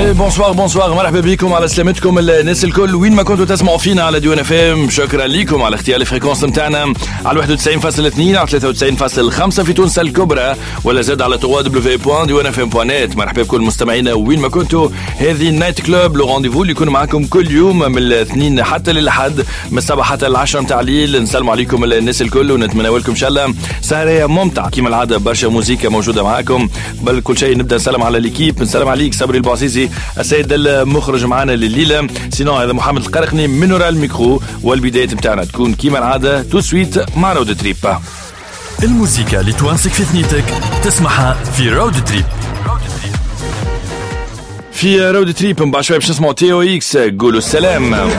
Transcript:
بونسوار مرحبا بكم على سلامتكم الناس الكل وين ما كنتوا تسمعوا فينا على ديوان اف ام. شكرا لكم على اختيار الفريكونس نتاعنا على 91.2 على 93.5 في تونس الكبرى ولا زاد على www.diwanfm.net. مرحبا بكل مستمعينا وين ما كنتوا. هذه النايت كلوب لو رونديفو اللي يكون معكم كل يوم من الاثنين حتى للحد من الصباح حتى العشرة متاع الليل. نسلم عليكم الناس الكل ونتمنى لكم ان شاء الله سهرة ممتعة كما العادة. برشا موسيقى موجودة معاكم. قبل كل شيء نبدا نسلم على ليكيب. نسلم عليك صبري البعزيزي السيد المخرج معنا لليلة. سينو هذا محمد القرقني من وراء الميكرو والبداية بتاعنا تكون كيما العادة تو سويت مع رود تريب. الموسيقى اللي توانسك في ثنيتك تسمعها في رود تريب. في رود تريب من بعد شوي باش نسمعوا تي او اكس قولوا السلام.